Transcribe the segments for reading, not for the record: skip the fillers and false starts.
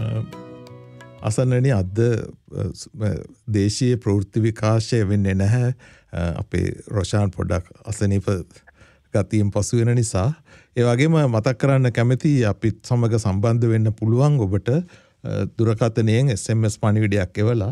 අසන්නනි අද දේශීය ප්‍රවෘත්ති විකාශය වෙන්නේ නැහැ අපේ රොෂාන් පොඩ්ඩක් අසනීප ගතියෙන් පසු වෙන නිසා. ඒ වගේම මතක් කරන්න කැමති අපිත් සමග සම්බන්ධ වෙන්න පුළුවන් ඔබට දුරකථනයෙන් SMS පණිවිඩයක් එවලා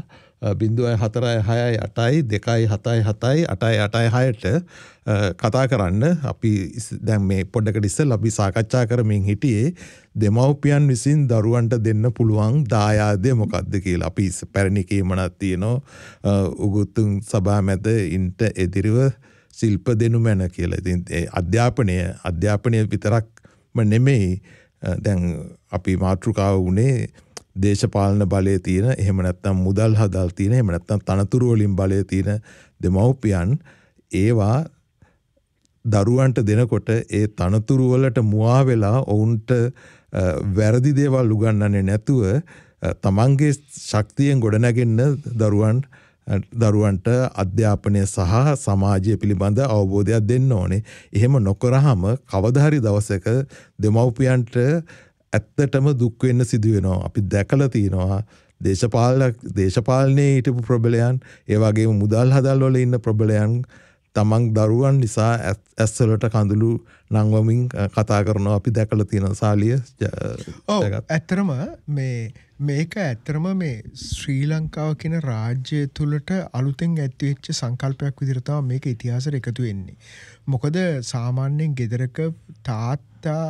046682777886ට කතා කරන්න. අපි දැන් මේ පොඩ්ඩකට ඉස්සෙල්ලා අපි සාකච්ඡා කරමින් හිටියේ දෙමව්පියන් විසින් දරුවන්ට දෙන්න පුළුවන් දායාදය මොකක්ද කියලා. අපි පැරණි කීමනක් තියෙනවා උගුතුන් සභා මැද ඉන්ට එදිරිව ශිල්ප දෙනු මැන කියලා. ඉතින් අධ්‍යාපනය විතරක්ම නෙමෙයි දැන් අපි මාතෘකාව වුණේ දේශපාලන බලය තියෙන, එහෙම නැත්නම් මුදල් හදල් තියෙන, එහෙම නැත්නම් තනතුරු වලින් බලය තියෙන දෙමව්පියන් ඒවා දරුවන්ට දෙනකොට ඒ තනතුරු වලට මුවා වෙලා ඔවුන්ට වැරදි දේවල් උගන්වන්නේ නැතුව තමන්ගේ ශක්තියෙන් ගොඩනැගෙන්න දරුවන්ට අධ්‍යාපනය සහ සමාජය පිළිබඳ අවබෝධයක් දෙන්න ඕනේ. එහෙම නොකරහම කවදා හරි දවසක දෙමව්පියන්ට ඇත්තටම දුක් වෙන්න සිදු වෙනවා. අපි දැකලා තියෙනවා දේශපාලනයේ හිටපු ප්‍රබලයන්, ඒ වගේම මුදල් හදල් වල ඉන්න ප්‍රබලයන් තමන් දරුවන් නිසා ඇස්වලට කඳුළු නංවමින් කතා කරනවා. අපි දැකලා තියෙන සාලිය. ඇත්තරම මේක ඇත්තරම මේ ශ්‍රී ලංකාව කියන රාජ්‍ය තුළට අලුතෙන් ඇතිවෙච්ච සංකල්පයක් විදිහට තමයි මේක ඉතිහාසයට එකතු වෙන්නේ. මොකද සාමාන්‍යයෙන් ගෙදරක තාත්තා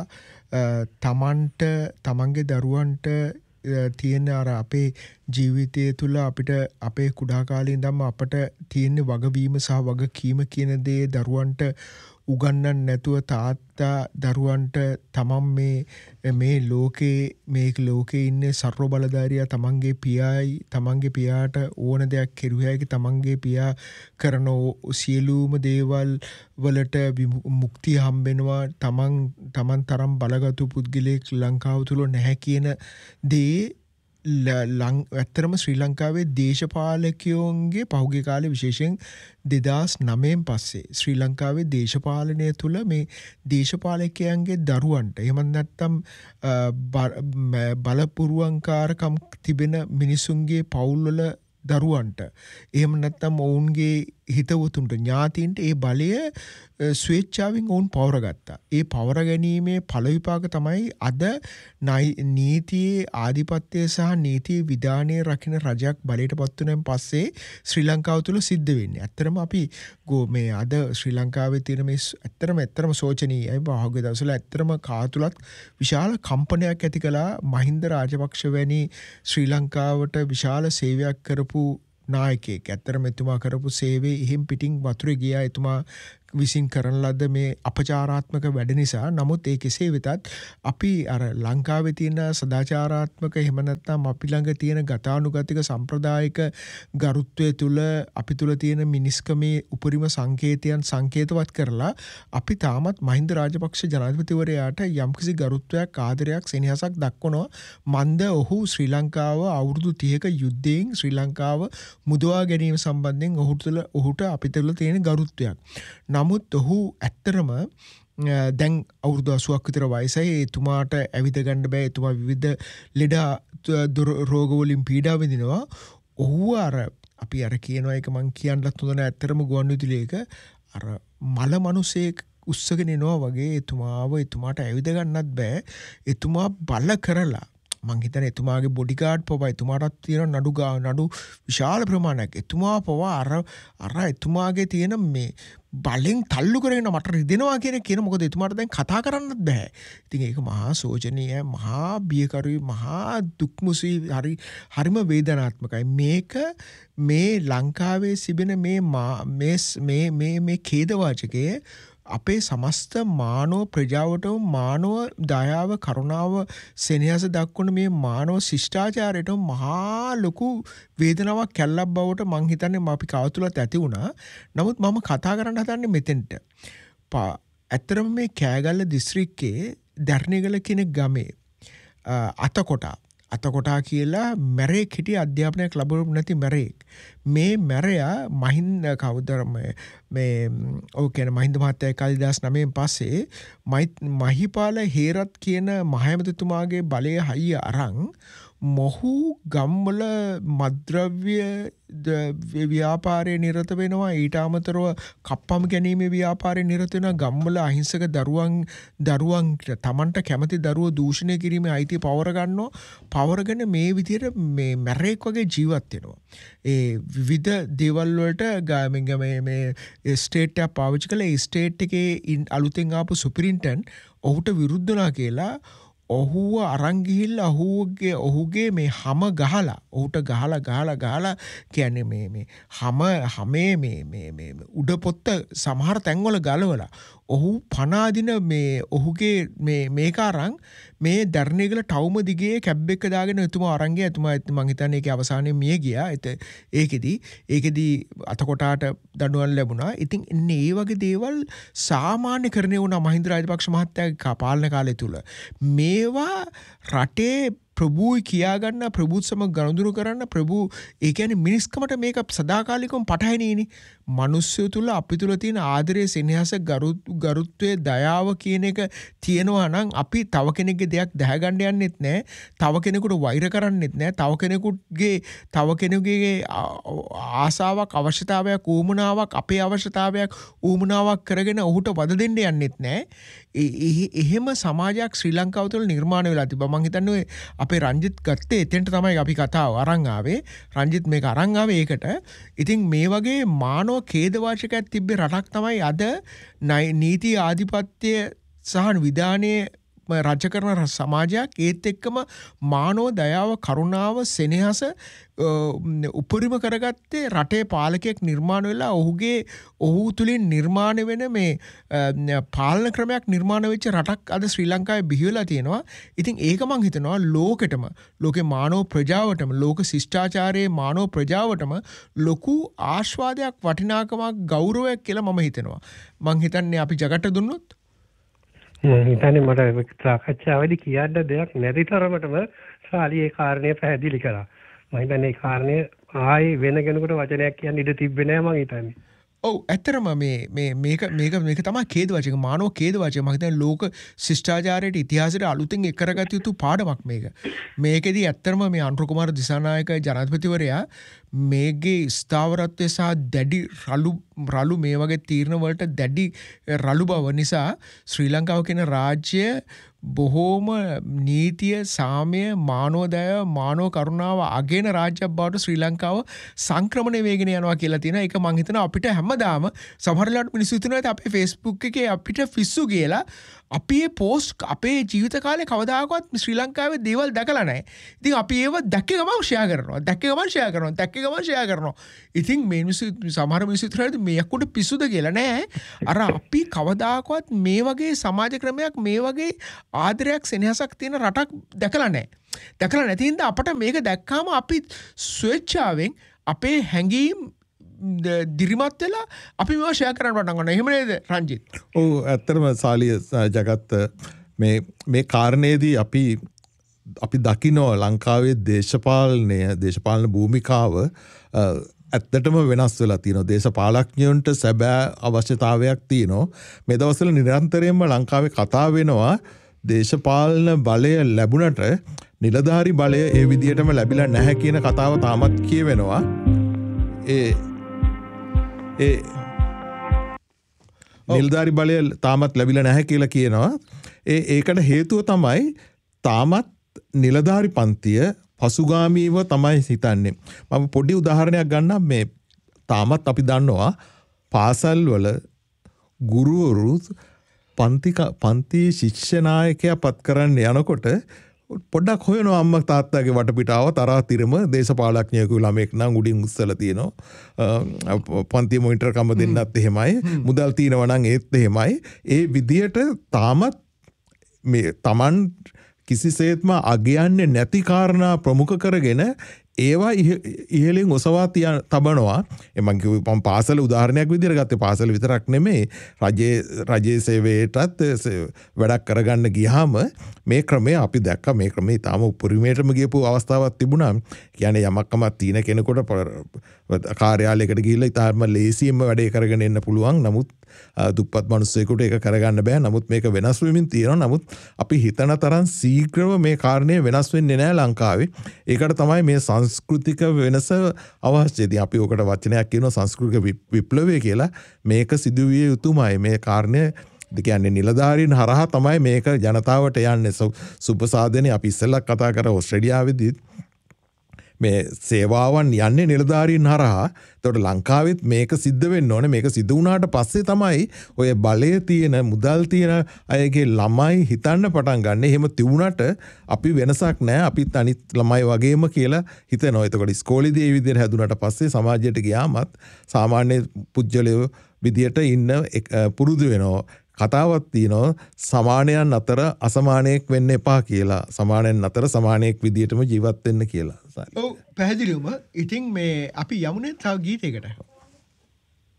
තමන්ගේ දරුවන්ට තියෙන අර අපේ ජීවිතය තුළ අපිට අපේ කුඩා කාලේ ඉඳන්ම අපට තියෙන වගවීම සහ වගකීම කියන දේ දරුවන්ට උගන්වන්න නැතුව තාත්තා දරුවන්ට තමන් මේ ලෝකේ ඉන්නේ සර්ව බලධාරියා තමන්ගේ පියාට ඕන දෙයක් කෙරුවෑකි තමන්ගේ පියා කරන සියලුම දේවල් වලට මුක්තිය හම්බෙනවා. තමන් තරම් බලගතු පුද්ගලයෙක් ලංකාව තුළ නැහැ කියන දේ ඇත්තරම ශ්‍රී ලංකාවේ දේශපාලකයෝන්ගේ පහුගිය කාලේ විශේෂයෙන් 2009 පස්සේ ශ්‍රී ලංකාවේ දේශපාලනය තුළ මේ දේශපාලකයන්ගේ දරුවන්ට එහෙම නැත්නම් බලපුරුවන්කාරකම් තිබෙන මිනිසුන්ගේ පවුල්වල දරුවන්ට එහෙම නැත්නම් ඔවුන්ගේ හිතවතුන්ට ඥාතීන්ට ඒ බලය ස්වේච්ඡාවෙන් ඔවුන් පවරගත්තා. ඒ පවර ගැනීමේ ඵල විපාක තමයි අද නීතියේ ආධිපත්‍යය සහ නීතියේ විධානයේ රකින්න රජයක් බලයට පත් වුණාන් පස්සේ ශ්‍රී ලංකාව තුළ සිද්ධ වෙන්නේ. ඇත්තරම අපි මේ අද ශ්‍රී ලංකාවේ තියෙන මේ ඇත්තරම සෝචනීයයි. පහුගිය දවස්වල ඇත්තරම කාතුලත් විශාල කම්පනයක් ඇති කළා. මහින්ද රාජපක්ෂ වැනි ශ්‍රී ලංකාවට විශාල සේවයක් කරපු නායකයෙක්. ඇත්තරම එතුමා කරපු සේවයේ ඉහිම් පිටින් වතුරේ ගියා. එතුමා විසින් කරන ලද මේ අපචාරාත්මක වැඩ නිසා. නමුත් ඒ කෙසේ වෙතත් අපි අර ලංකාවේ තියෙන සදාචාරාත්මක එහෙම නැත්නම් අපි ළඟ තියෙන ගතානුගතික සම්ප්‍රදායික ගරුත්වය තුල අපි තුල තියෙන මිනිස්කමේ උපරිම සංකේතයන් සංකේතවත් කරලා අපි තාමත් මහින්ද රාජපක්ෂ ජනාධිපතිවරයාට යම්කිසි ගරුත්වයක් ආදරයක් සෙනෙහසක් දක්වනවා. මන්ද ඔහු ශ්‍රී ලංකාව අවුරුදු 30ක යුද්ධයෙන් ශ්‍රී ලංකාව මුදවා ගැනීම සම්බන්ධයෙන් ඔහුට අපි තුල තියෙන ගරුත්වයක්. නමුත් ඔහු ඇත්තරම දැන් අවුරුදු 80ක් විතර වයසයි. එතුමාට ඇවිද ගන්න බෑ. එතුමා විවිධ ලෙඩ රෝග වලින් පීඩා විඳිනවා. ඔහු අපි කියනවා එක මං කියන්නත් හොඳ නැහැ. ඇත්තරම ගුවන්විදුලියක මල මිනිසෙක් උස්සගෙන එනවා වගේ එතුමාට ඇවිද ගන්නත් බෑ. එතුමා බල කරලා මං හිතන්නේ එතුමාගේ බොඩිගාඩ් පවා එතුමාටත් තියෙන නඩු විශාල ප්‍රමාණයක්. එතුමා පවා එතුමාගේ තියෙන මේ බලෙන් තල්ලු කරගෙන මට රිදෙනවා කියන මොකද එතුමාට දැන් කතා කරන්නත් බෑ. ඉතින් ඒක මහා සෝචනීය, මහා බියකරුයි, මහා දුක්මුසී, හරිම වේදනාත්මකයි. මේක මේ ලංකාවේ සිබෙන මේ ඛේදවාචකයේ අපේ සමස්ත මානව ප්‍රජාවටම මානව දයාව කරුණාව සෙනෙහස දක්වන මේ මානව ශිෂ්ටාචාරයට මහා ලොකු වේදනාවක් කැල්ලක් බවට මං හිතන්නේ අපි කවතුලත් ඇති වුණා. නමුත් මම කතා කරන්න හදන්නේ මෙතෙන්ට. ඇත්තරම මේ කෑගල්ල දිස්ත්‍රික්කයේ දැරණියගල කියන ගමේ අතකොටා කියලා මැරේක් හිටිය අධ්‍යාපනයක් ලැබුණු නැති මැරේක්. මේ මැරයා මහින්ද මහින්ද මහත්තයා 2009 පස්සේ මහිපාල හේරත් කියන මහඇමතිතුමාගේ බලය හයිය අරන් මොහු ගම්වල මද්‍රව්‍ය ව්‍යාපාරයේ නිරත වෙනවා. ඊට අමතරව කප්පම් ගැනීමේ ව්‍යාපාරයේ නිරත වෙනවා. ගම්වල අහිංසක දරුවන් තමන්ට කැමති දරුවෝ දූෂණය කිරීමේ අයිතිය පවර ගන්නවා. පවරගෙන මේ විදිහට මේ මැරෙක් වගේ ජීවත් වෙනවා. ඒ විවිධ දේවල් වලට මේ ස්ටේට් එක පාවිච්චි කළා. ඒ ස්ටේට් එකේ අලුතෙන් ආපු සුපිරින්ටන් ඔහුට විරුද්ධ වුණා කියලා ඔහුව අරන් ගිහිල්ලා ඔහුගේ මේ හැම ගහලා ඔහුට ගහලා කියන්නේ මේ හැමේ මේ උඩ පොත්ත සමහර තැන්වල ගලවලා ඔහු පනාදින මේ ඔහුගේ මේක අරන් මේ දර්ණේගල ටවුම දිගේ කැබ් එක දාගෙන එතුමා අරන් ගියා. එතුමා මං හිතන්නේ ඒකේ අවසානයේ මිය ගියා. ඒකෙදි අතකොටාට දඬුවම් ලැබුණා. ඉතින් එන්නේ ඒ වගේ දේවල් සාමාන්‍යකරණය වුණා මහින්ද රාජපක්ෂ මහත්තයාගේ පාලන කාලය තුල. මේවා රටේ ප්‍රභූයි කියාගන්න ප්‍රභූත් සමග ගනුදෙනු කරන්න ප්‍රභූ ඒ කියන්නේ මිනිස්කමට මේක සදාකාලිකවම පටහැනිනේ. මිනිස්සු තුල අපි තුල තියෙන ආදරය සෙනෙහස ගරුත්වයේ දයාව කියන එක තියෙනවා නම් අපි තව කෙනෙක්ගේ දෙයක් දැහැගන්න යන්නෙත් නැහැ. තව කෙනෙකුට වෛර කරන්නෙත් නැහැ. තව කෙනෙකුගේ ආසාවක් අවශ්‍යතාවයක් ඌමනාවක් අපේ අවශ්‍යතාවයක් ඌමනාවක් කරගෙන ඔහුට වද දෙන්න යන්නෙත් නැහැ. එහෙම සමාජයක් ශ්‍රී ලංකාව තුළ නිර්මාණය වෙලා තිබ්බා. මං හිතන්නේ අපේ රංජිත් ගත්තේ එතෙන්ට තමයි අපි කතාව අරන් ආවේ. රංජිත් මේක අරන් ආවේ ඒකට. ඉතින් මේ වගේ මානව ඛේදවාචකයක් තිබ්බේ රටක් තමයි අද නීති ආධිපත්‍ය සහ විධානයේ රජ කරන සමාජයක්. ඒත් එක්කම මානව දයාව කරුණාව සෙනෙහස උපරිම කරගත්තේ රටේ පාලකයෙක් නිර්මාණය වෙලා ඔහු තුලින් නිර්මාණය වෙන මේ පාලන ක්‍රමයක් නිර්මාණය වෙච්ච රටක් අද ශ්‍රී ලංකාවේ බිහි වෙලා තියෙනවා. ඉතින් ඒක මං හිතනවා ලෝකේ මානව ප්‍රජාවටම ලෝක ශිෂ්ටාචාරයේ මානව ප්‍රජාවටම ලොකු ආස්වාදයක් වටිනාකමක් ගෞරවයක් කියලා මම හිතනවා. මං හිතන්නේ අපි ජගට දුන්නොත් හිතන්නේ මට සාකච්ඡාවේදී කියන්න දෙයක් නැති තරමටම සාලි ඒ කාරණය පැහැදිලි කළා. මම හිතන්නේ ඒ කාරණය ආයේ වෙන කෙනෙකුට වචනයක් කියන්න ඉඩ තිබ්බේ නෑ මම හිතන්නේ. ඔව් ඇත්තරම මේක තමයි ඛේදවාචක මානව ඛේදවාචක. මම හිතන්නේ ලෝක ශිෂ්ටාචාරයේ ඉතිහාසයට අලුතෙන් එක් කරගත යුතු පාඩමක් මේක. මේකෙදි ඇත්තරම මේ අනුර කුමාර දිසානායක ජනාධිපතිවරයා මේගේ ස්ථාවරත්වය සහ දැඩි රළු මේ වගේ තීරණ වලට දැඩි රළු බව නිසා ශ්‍රී ලංකාව කියන රාජ්‍ය බොහෝම නීතිය සාමය මානවදය මානව කරුණාව අගේන රාජ්‍යයක් බවට ශ්‍රී ලංකාව සංක්‍රමණය වේගෙන යනවා කියලා තියෙනවා. ඒක මං හිතනවා අපිට හැමදාම සමහරලාට මිනිස්සු හිතනවා අපේ Facebook එකේ අපිට පිස්සු කියලා අපි මේ පෝස්ට් අපේ ජීවිත කාලේ කවදාකවත් ශ්‍රී ලංකාවේ දේවල් දැකලා නැහැ. ඉතින් අපි ඒව දැක්ක ගමන් ෂෙයා කරනවා. ඉතින් මේ මිනිස්සු සමහර මිනිස්සු හිතනවා මේ යක්කුට පිස්සුද කියලා නෑ. අර අපි කවදාකවත් මේ වගේ සමාජ ක්‍රමයක් මේ වගේ ආදරයක් සෙනෙහසක් තියෙන රටක් දැකලා නැති හින්දා අපට මේක දැක්කාම අපි ස්වේච්ඡාවෙන් අපේ හැඟීම් දිරිමත් වෙලා අපි මේවා ෂෙයා කරන්න පටන් ගන්නවා. එහෙම නේද රංජිත්? ඔව් ඇත්තටම සාලිය ජගත් මේ කාරණේදී අපි දකිනවා ලංකාවේ දේශපාලන භූමිකාව ඇත්තටම වෙනස් වෙලා තියෙනවා. දේශපාලඥයන්ට සැබෑ අවශ්‍යතාවයක් තියෙනවා. මේ දවස්වල නිරන්තරයෙන්ම ලංකාවේ කතා වෙනවා දේශපාලන බලය ලැබුණට නිලධාරි බලය ඒ විදිහටම ලැබිලා නැහැ කියන කතාව තාමත් කියවෙනවා. නිලධාරි බලය තාමත් ලැබිලා නැහැ කියලා කියනවා. ඒකට හේතුව තමයි තාමත් නිලධාරි පන්තිය පසුගාමීව තමයි හිතන්නේ. මම පොඩි උදාහරණයක් ගන්නම්. මේ තාමත් අපි දන්නවා පාසල් වල ගුරුවරු පන්ති ශික්ෂණ නායකයා පත් කරන්න යනකොට පොඩ්ඩක් හොයනවා අම්මා තාත්තාගේ වටපිටාව තරාතිරම දේශපාලඥයෙකු ළමෙක් නම් උඩින් උස්සලා තියෙනවා. පන්ති මොනිටර් කම දෙන්නත් එහෙමයි. මුදල් තියෙනවා නම් ඒත් එහෙමයි. ඒ විදියට තාමත් මේ Taman කිසිසේත්ම අගයන්නේ නැති කාරණා ප්‍රමුඛ කරගෙන ඒවා ඉහලින් ඔසවා තබනවා එමන් කිව්ව පාසල උදාහරණයක් විදිහට ගත්තේ පාසල විතරක් නෙමෙයි රජයේ සේවයටත් වැඩක් කරගන්න ගියාම මේ ක්‍රමය අපි දැක්ක මේ ක්‍රමය තාම උපරිමයටම ගියපු අවස්ථාවක් තිබුණා. කියන්නේ යමක්කමක් තියෙන කෙනෙකුට කාර්යාලයකට ගිහිල්ලා ඊටම ලේසියෙන්ම වැඩේ කරගෙන එන්න පුළුවන්. නමුත් දුප්පත් මිනිස්සෙකුට ඒක කරගන්න බෑ. නමුත් මේක වෙනස් වෙමින් තියෙනවා. නමුත් අපි හිතන තරම් ශීඝ්‍රව මේ කාරණේ වෙනස් වෙන්නේ නැහැ ලංකාවේ. ඒකට තමයි මේ සංස්කෘතික වෙනස අවශ්‍යයි. අපි ඔකට වචනයක් කියනවා සංස්කෘතික විප්ලවය කියලා. මේක සිදුවිය යුතුමයි. මේ කාරණේ කියන්නේ නිලධාරීන් හරහා තමයි මේක ජනතාවට යන්නේ. සුපසාදනේ අපි ඉස්සෙල්ලා කතා කර ඕස්ට්‍රේලියාවේදී මේ සේවාවන් යන්නේ නිලධාරීන් හරහා. එතකොට ලංකාවෙත් මේක සිද්ධ වෙන්න ඕනේ. මේක සිදු වුණාට පස්සේ තමයි ඔය බලය තියෙන මුදල් තියෙන අයගේ ළමයි හිතන්න පටන් ගන්න. එහෙම තිබුණාට අපි වෙනසක් නැහැ. අපිත් අනිත් ළමයි වගේම කියලා හිතනවා. එතකොට ඉස්කෝලේදී මේ විදිහට හැදුනට පස්සේ සමාජයට ගියාමත් සාමාන්‍ය පුජ්‍යලයෝ විදියට ඉන්න පුරුදු වෙනවා. කතාවක් තියෙනවා සමානයන් අතර අසමානයෙක් වෙන්න එපා කියලා. සමානයන් අතර සමානයෙක් විදියටම ජීවත් වෙන්න කියලා. ඔව් පැහැදිලිවම. ඉතින් මේ අපි යමුනේ තව ගීතයකට.